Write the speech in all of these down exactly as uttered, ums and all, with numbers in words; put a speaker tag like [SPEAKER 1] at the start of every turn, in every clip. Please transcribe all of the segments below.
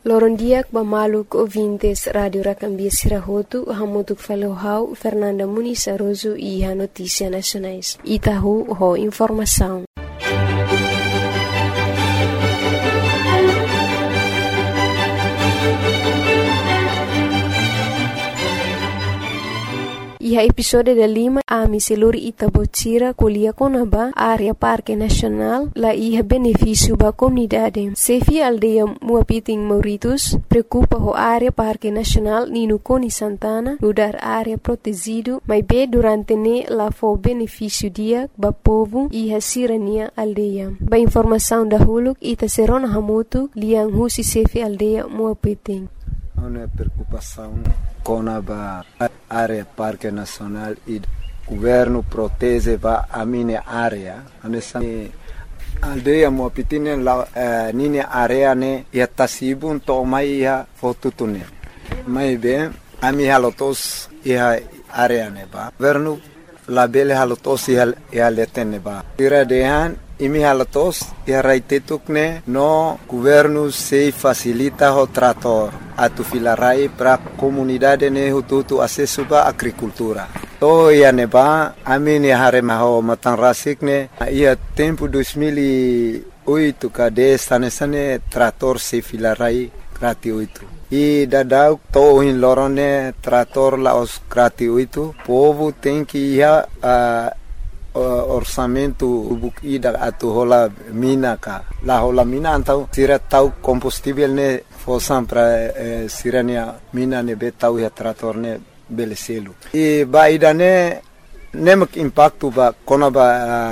[SPEAKER 1] Lorondiak bamaluk ouvintes Radio Racambia Sirahotu, hamutuk falohau Fernanda Muniz Aroso e a Notícia Nacionais. Itahu ho informação. E a episódio da Lima, a miseluri Itabotira, colia conaba, área Parque Nacional, lá ia benefício para a comunidade. Sefi aldeia Muapiting Mauritus, preocupa a área Parque Nacional Nino Coni Santana, lugar área protegido, mas bem durante ne lá foi benefício dia, para povo e a sirania aldeia. Ba informação da Huluk, Ita Serona Hamutu, liang husi Sefi aldeia Muapiting.
[SPEAKER 2] Uma preocupação com a área Parque Nacional e o governo protege a minha área. A aldeia Muapiting la minha área ne ia tasibun to mai ia fotutune. Mai bem a minha halotos ia área ne ba. Governo la bele halotos ia ia letene ba. Tira dehan imi halatos ia raitetukne no governo se facilita o trator atu filarai para comunidade ne hututu acesso ba agricultura. To ia neba amini harema ho matan rasikne ia tempo dois mil e oito kade sane sane trator se filarai gratuito. E dadau to in lorone trator la os gratuito. Povo tem que ia uh, Uh, orçamento bukida atu hola mina ka la hola mina antau sira tau combustível ne fosam para eh, sirania mina ne betau ya trator ne beleselu e baida ne nemak impacto ba kona ba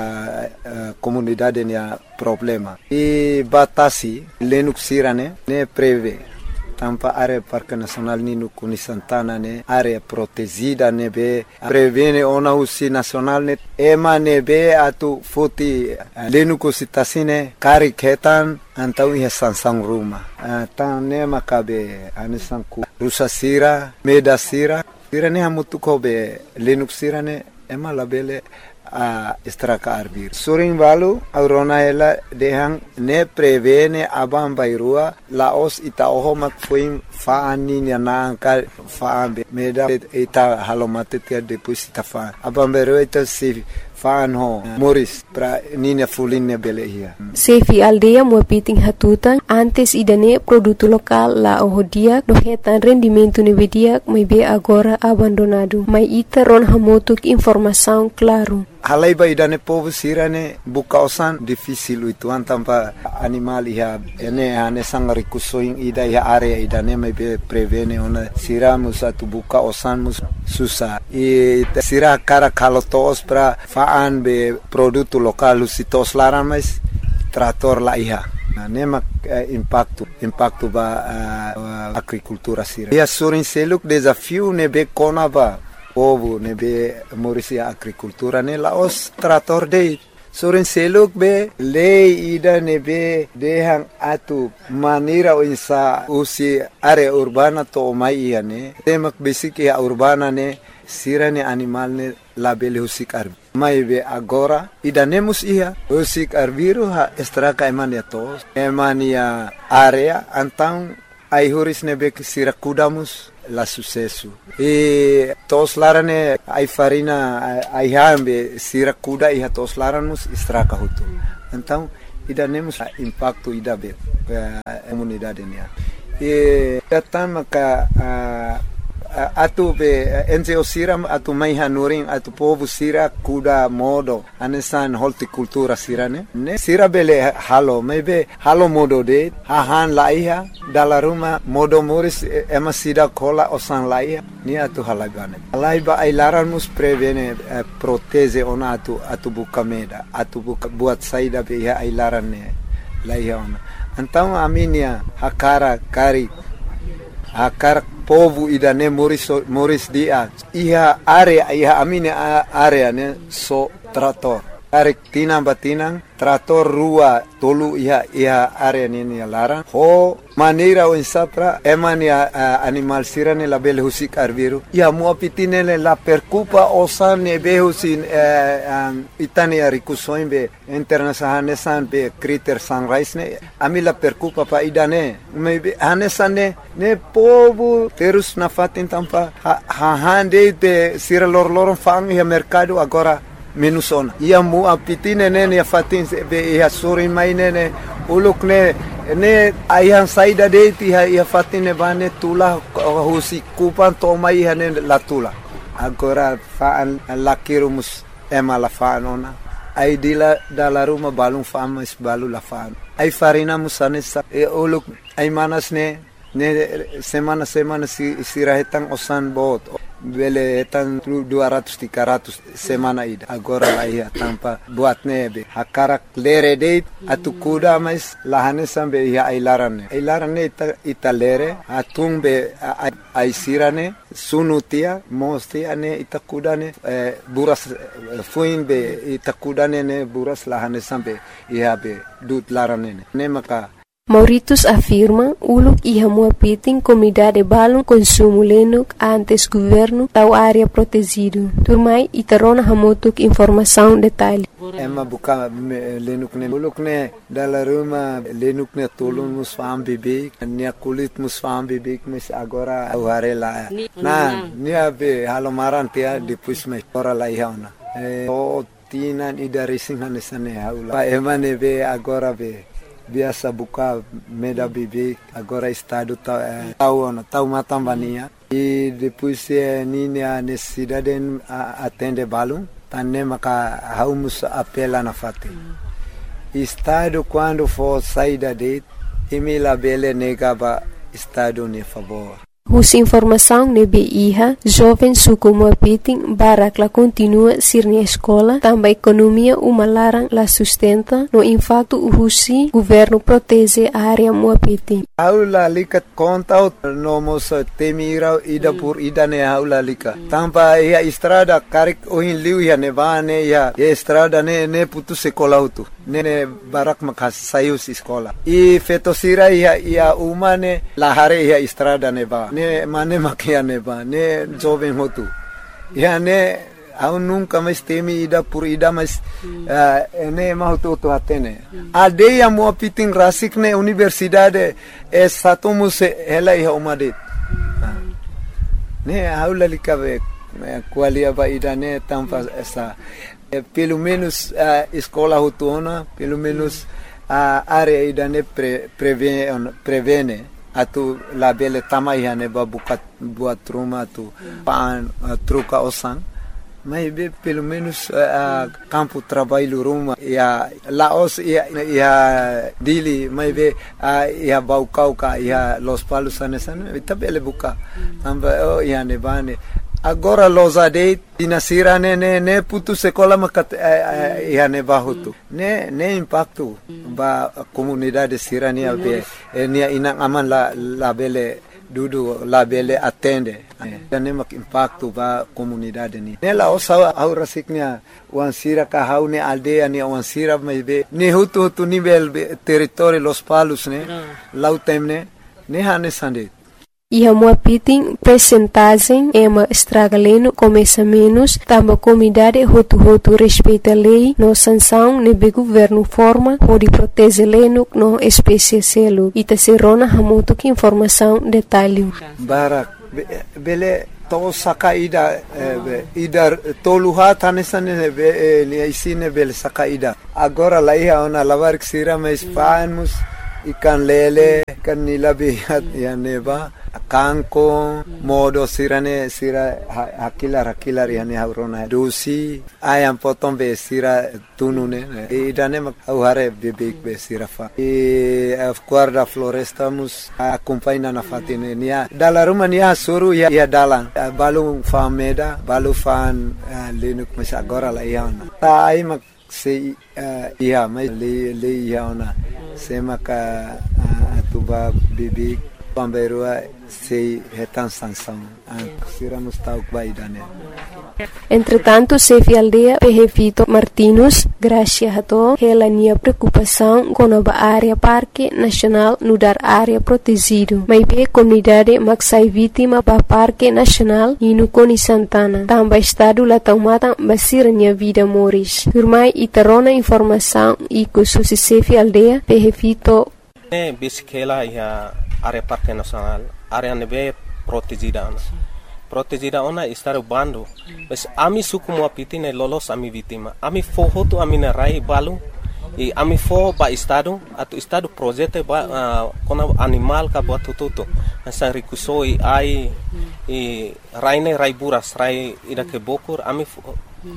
[SPEAKER 2] uh, uh, comunidade ne problema e batasi lenuk sirane ne preve tampa área Parque Nacional Nino Coni Santana ne área protegida ne be prevene ona usi nacional ne ema ne be atu foti lenu kositasine kari ketan antau ia sansang ruma tan ne makabe anisan ku rusa sira meda sira sira ne hamutu ko be lenu sira ne ema labele a estraka arbir suring balu aurona ela dehang ne prevene abam bairua laos ita oho mak fuing faani na ka faambe meda ita halomate tia depois ita fa abam bairua ita si faan ho moris pra nina fulinne belehia
[SPEAKER 1] Sefi aldeia Muapiting hatutan antes idane produto local la ohodia do hetan rendimento nevedia mai be agora abandonado mai ita ron hamotuk informação claro.
[SPEAKER 2] Halai ba idane povo sirane buka osan difícil itu antampa animal ia ene ane sangari kusoing ida ia area idane mai be prevene ona sira musa tu buka osan mus susah e sira cara kalotos pra faan be produto local usitos laran mais trator la ia nema eh, impacto impacto ba uh, agricultura sira ia surin seluk desafio ne be kona ba povo ne be morisia agricultura ne laos trator de soren seluk be lei ida ne be dehang atu manira insa usi area urbana to mai ne temak basic ya urbana ne sirane animal ne label husik arbi mai be agora ida nemus ia husik arbiru ha estraka emania to emania area antang ai huris ne be sira kudamus la sucesso e tos larane ai farina ai hambe sira kuda e tos laranos estraka hutu então ida nemos impacto ida be a comunidade nia e tatama ka atu be enze osiram atu mai hanurin atu povo sira kuda modo anesan horticultura sirane ne sira bele halo maybe halo modo de hahan laiha dala ruma modo moris ema sida kola osan laiha ni atu halagane laiba ai laranmus prevene eh, proteze ona atu atu bukameda atu buka buat saida be ai larane laiha ona então aminia hakara kari hakara povo idane moris moris dia iha area iha amine area ne so trator tarik tinang batinang trator rua tolu iha iha area nini larang ho maneira o insapra emani uh, animal sirane la bele husik arviru ia mua pitinele la percupa osane behusin uh, um, itani arikusoin be internasahane san be kriter sunrise ne ami la percupa pa idane me hanesane ne povo terus na fatin tampa ha, ha hande de sira lor lor fang ia mercado agora minusona ia mu apitine nene ya fatin be ia suri mai nene uluk ne ne ayang saida de ti ia fatine bane tula husi kupan to mai hane latula agora faan lakirumus ema la faanona ai dila dala ruma balung fama is balu la faan ai farina musane sa e uluk ai manas ne ne semana semana si sirahetang osan bot bele etan dua ratus tiga ratus semana ida agora la ia tampa buat nebe hakarak lere date atu kuda mais lahane sambe ia ailarane ailarane ita, ita lere atung be ai sirane sunutia mostia ne ita kudane eh, buras eh, fuin be ita kudane ne buras lahane sambe ia be dut larane ne maka
[SPEAKER 1] Mauritius afirma uluk iha muapiting comunidade balon consumo lenuk antes governo tau área protegido. Turmai itarona hamotuk informação detalhe.
[SPEAKER 2] Emma buka lenuk ne uluk ne dala ruma lenuk ne tolong musfam bibik nia kulit musfam bibik mis agora auharela. Na nia be halomaran tia depois me ora la ihauna. Eh o tinan idari singhanesane haula. Pa emane be agora be biasa buka meda bibik agora estado tau eh, tau ona tau matambania e depois eh, nini a necessidade a atende balum tanne maka haumus apela na fate mm. Estado quando for saída de emila bele negaba estado ne favor.
[SPEAKER 1] Husi informação nebe iha, jovem suku muapiting barak la continua sirni escola, tamba economia uma larang la sustenta, no impacto husi governo protege a área muapiting.
[SPEAKER 2] Aula lika conta no mos temira ida por ida ne aula lika. Tampa ia estrada karik ohin liu ia nevane ia estrada ne ne putu sekolah utu. Ne barak makas sayus escola. I fetosira ia ia umane lahare ia estrada neva. Ne mane makia neba ne jovem hotu ya ne au nunca mais temi ida por ida mas mm. uh, ne mahutu tu atene mm. ade ya mo piting rasik ne universidade é satumus ela ia umade mm. ne aula likabe qualia ba ida ne tampa essa eh, pelo menos uh, escola hotuna pelo menos a uh, área ida ne pre, prevene prevene atu labele tamai ne babukat buat rumah tu pan uh, truca osan mas be pelo menos uh, campo trabalho rumah ya laos ya ya dili mas be uh, ya baukau ka ya los palos anesan itabele buka tamba oh ya ne bane agora los ade dinasira ne ne ne putu sekolah makat uh, ya ne bahutu ne ne impacto ba comunidade sirania be nia inang aman la la bele dudu la bele atende ne mak impacto ba comunidade ni ne la osa aura siknia wansira ka haune aldea ni wansira me be ne hutu hutu nivel territorio los palos ne lautemne ne hane sande.
[SPEAKER 1] Iha muapiting percentagem ema estragaleno começa menos, tamba comunidade hotu-hotu respeita a lei, no sanção nebe governo forma, pode proteger leno no espécie selo. Ita serona hamuto que informação detalhe.
[SPEAKER 2] Barak, bele to saka ida, ida toluha tanesane be ni isine bele saka ida. Agora lá ia ona lavar que sira mais panos ikan lele kan nilabi ya neba kanko modo sirane sira hakilar hakilar yani haurona dosi ayam potong be sira tunune e dane mak hare bebek be sira fa e guarda floresta mus acompanha na fatine nia dala rumah nia suru ya ya dalan balu fameda balu fan lenuk mas agora la iana ta ai mak se ia mai le le iana se maka tuba bebek pamberua sei retan sanção a sira mustauk baidane
[SPEAKER 1] Entretanto, Sefi Aldea Pehevito Martinus, gracia a to, ela nia preocupação com a área Parque Nacional no dar área protegido. Mas be comunidade maxai vítima para Parque Nacional e no Coni Santana. Também estado lá tomada basir nia vida moris. Firmai itarona informação e que susi Sefi Aldea Pehevito.
[SPEAKER 3] Ne bisikela ia área Parque Nacional, área nebe protegida. Protegida ona estar bando. Mas ami suku mo apitine lolos ami vítima. Ami fohoto ami na rai balu. E ami fo ba estado atu estado projeto ba uh, kona animal ka buat tututo. Nasa rikusoi ai e raine rai buras rai ida ke bokur ami fo,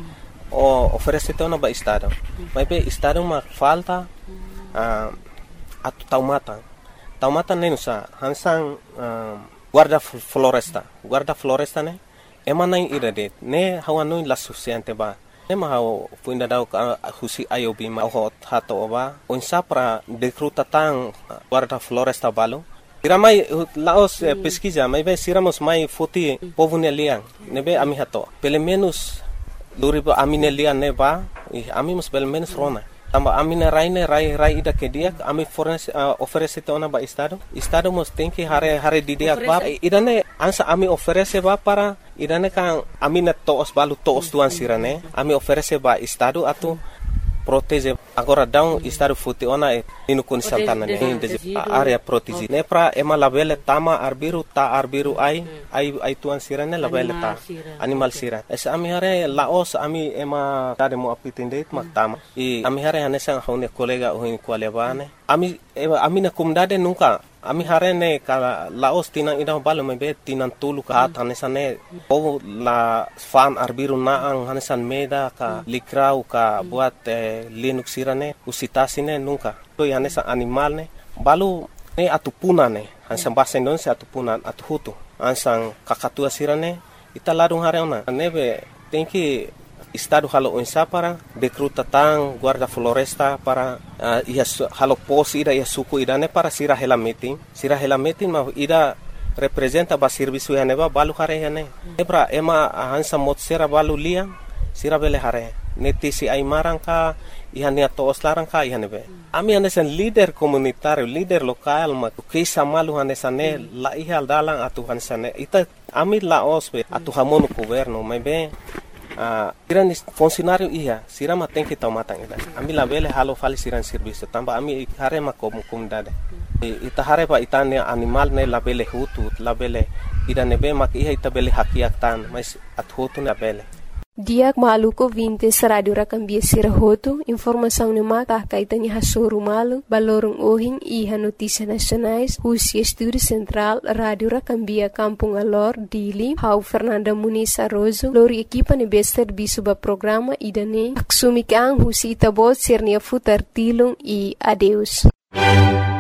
[SPEAKER 3] o oferece ona ba estado. Mas be estado ma falta uh, atu taumata. Taumata nenusa hansang uh, guarda floresta, guarda floresta ne, emana ira de, ne hawanui la suficiente ba, ne mahau puinda dau ka husi ayobi ma hot hato ba, unsa para decruta tang guarda floresta balo. Iramai laos eh, pesquisa, mai be siramos mai foti povune liang, ne be ami hato, pelo menos luribo amine liang ne ba, e ami mus pelo menos rona. Tamba amina raine rai rai ida ke dia ami fornece uh, oferece tona ba estado estado mos tem que hare hare di dia ba idane ansa ami oferece ba para idane kan amina toos balu toos tuan sirane ami oferece ba estado atu protege agora down estado futi ona e inu kun santana ne area protege ne pra ema labele tama arbiru ta arbiru ai ai ai tuan sirane labele ta animal sira es ami hare laos ami ema tade mo apitinde mak tama e ami hare hanesa hone kolega ohin kwalebane ami ami na kumdade nunca ami hare ne ka laos tinang ida balo mebe tinang tulu ka hanesa ne o la fan arbiru na ang hanesan meda ka likrau ka buat eh, linux sirane usitasine nunca to hanesa animal ne balu ne atupuna ne hansan bahasa Indonesia atupuna atuhutu hansan kakatua sirane ita ladung hare ona nebe tenki estado halo unsa para decruta tang guarda floresta para uh, ia halo pos ida ia suku ida ne para sira hela meeting sira hela meeting ma ida representa ba serviço ya neba balu hare ya ne ebra ema hansa mot sira balu lia sira bele hare neti si ai marangka ihania toos larangka ihanebe ami hanesan leader komunitario leader lokal ma ke samalu hanesane la ihal dalang atu hanesane ita ami la ospe atu hamonu governo mebe Uh, siran funcionário ia sirama tem que tomar tangida ami la bele halo fali siran serviço tamba ami hare ma komu comunidade e ita hare ba itane animal ne la bele hutu la bele ida nebe mak ia ita bele hakiak tan mas at hutu na bele
[SPEAKER 1] Diak maluko vintes radio rakambia sirahoto, informação ne maka kaitanya hasuru malu, balorong ohin iha notícia nacionais, Husia Estúdio Central, Radio Rakambia Kampung Alor, Dili, Hau Fernanda Muniz Arrozo, lori equipa ne bester bisuba programa idane, aksumikang husi itabot sirnia futar tilong e adeus.